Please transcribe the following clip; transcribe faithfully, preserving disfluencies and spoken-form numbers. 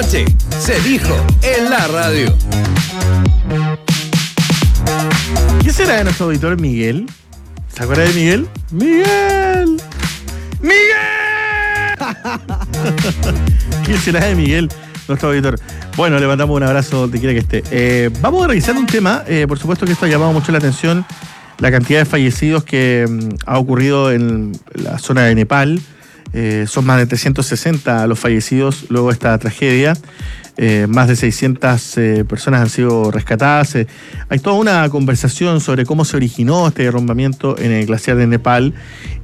Se dijo en la radio. ¿Qué será de nuestro auditor Miguel? ¿Se acuerda de Miguel? ¡Miguel! ¡Miguel! ¿Qué será de Miguel, nuestro auditor? Bueno, le mandamos un abrazo donde quiera que esté. Eh, vamos a revisar un tema. Eh, por supuesto que esto ha llamado mucho la atención. La cantidad de fallecidos que um, ha ocurrido en la zona de Nepal. Eh, son más de trescientos sesenta los fallecidos luego de esta tragedia. Eh, más de seiscientas eh, personas han sido rescatadas. Eh, hay toda una conversación sobre cómo se originó este derrumbamiento en el glaciar de Nepal